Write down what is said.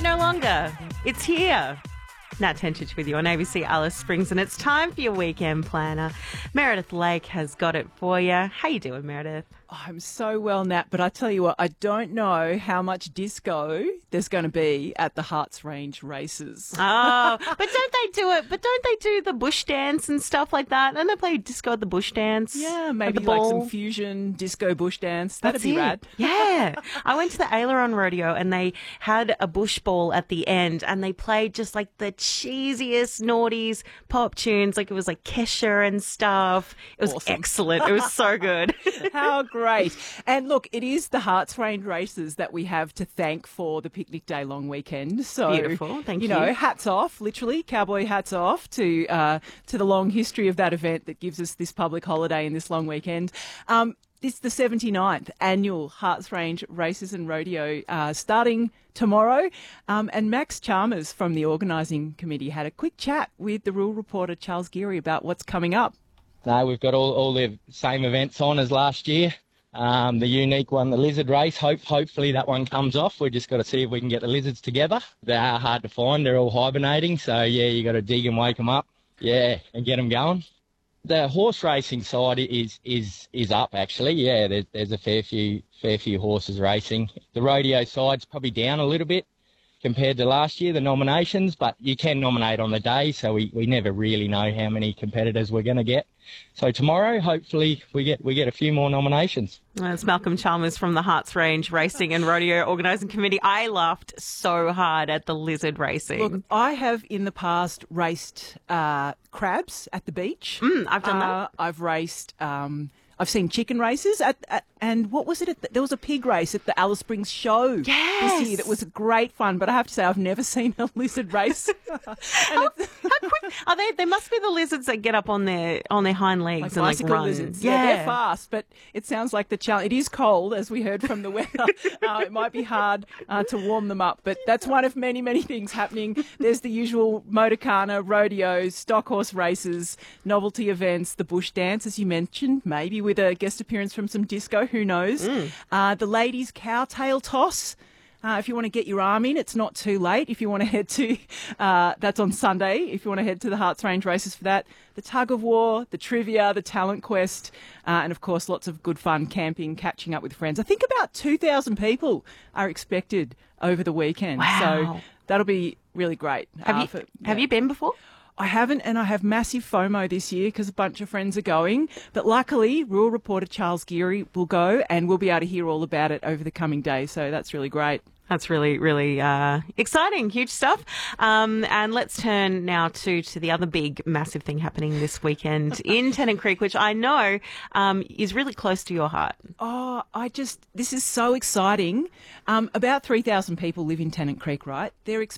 no longer. It's here. Nat Tentich with you on ABC Alice Springs, and it's time for your weekend planner. Meredith Lake has got it for you. How you doing, Meredith? I'm so well, Nat, but I tell you what, I don't know how much disco there's going to be at the Harts Range races. Oh, but don't they do it? But don't they do the bush dance and stuff like that? Don't they play disco at the bush dance? Yeah, maybe like some fusion disco bush dance. That'd be rad. Yeah. I went to the Aileron Rodeo and they had a bush ball at the end and they played just like the cheesiest naughties pop tunes. Like it was like Kesha and stuff. It was Awesome. excellent. It was so good. How great. And look, it is the Harts Range races that we have to thank for the picnic day long weekend. So, Beautiful. Thank you. You know, hats off, literally, cowboy hats off to the long history of that event that gives us this public holiday and this long weekend. It's the 79th annual Harts Range Races and Rodeo starting tomorrow. And Max Chalmers from the organising committee had a quick chat with the rural reporter Charles Geary about what's coming up. No, we've got all the same events on as last year. The unique one, the lizard race, hopefully that one comes off. We've just got to see if we can get the lizards together. They are hard to find. They're all hibernating. So, yeah, you got to dig and wake them up. Yeah, and get them going. The horse racing side is up, actually. Yeah, there's a fair few horses racing. The rodeo side's probably down a little bit compared to last year, the nominations, but you can nominate on the day, so we never really know how many competitors we're going to get. So tomorrow, hopefully, we get a few more nominations. It's Malcolm Chalmers from the Harts Range Racing and Rodeo Organising Committee. I laughed so hard at the lizard racing. Look, I have in the past raced crabs at the beach. I've done that. I've raced... I've seen chicken races and what was it? There was a pig race at the Alice Springs show this year that was great fun. But I have to say, I've never seen a lizard race. How quick are they? They must be the lizards that get up on their hind legs and like run. Lizards. Yeah, they're fast. But it sounds like the challenge. It is cold, as we heard from the weather. It might be hard to warm them up. But that's one of many, many things happening. There's the usual motorcana, rodeos, stock horse races, novelty events, the bush dance, as you mentioned, maybe with a guest appearance from some disco, who knows. The ladies' cowtail toss. If you want to get your arm in, it's not too late. If you want to head to, that's on Sunday, if you want to head to the Harts Range races for that. The tug of war, the trivia, the talent quest, and of course lots of good fun camping, catching up with friends. I think about 2,000 people are expected over the weekend. Wow. So that'll be really great. Have you been before? I haven't, and I have massive FOMO this year because a bunch of friends are going. But luckily, rural reporter Charles Geary will go, and we'll be able to hear all about it over the coming days. So that's really great. That's really, really exciting, huge stuff. And let's turn now to the other big, massive thing happening this weekend in Tennant Creek, which I know is really close to your heart. Oh, this is so exciting. About 3,000 people live in Tennant Creek, right? They're